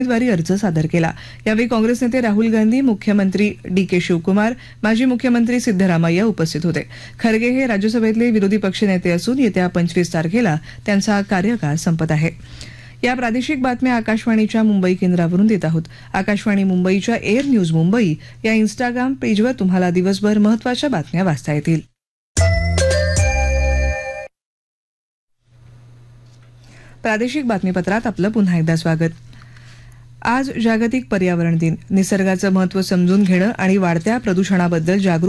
उमेदवारी अर्ज सादर केला। यावेळी काँग्रेस नेते राहुल गांधी, मुख्यमंत्री डी.के. शिवकुमार, माजी मुख्यमंत्री सिद्धरामय्या उपस्थित होते। खरगे हे राज्यसभेतले विरोधी पक्षनेते असून येत्या 25 तारखेला त्यांचा कार्यकाळ संपत आहे। या प्रादेशिक बातम्या आकाशवाणीच्या मुंबई केंद्रावरून देत आहोत। आकाशवाणी मुंबईच्या एअर न्यूज मुंबई या इंस्टाग्राम पेजवर तुम्हाला दिवसभर महत्त्वाच्या बातम्या वाचता येतील। प्रादेशिक बातमीपत्रात आपलं पुन्हा एकदा स्वागत। आज जागतिक पर्यावरण दिन। निसर्गाचं महत्त्व समजून घेणं आणि वाढत्या प्रदूषणाबद्दल जागरूक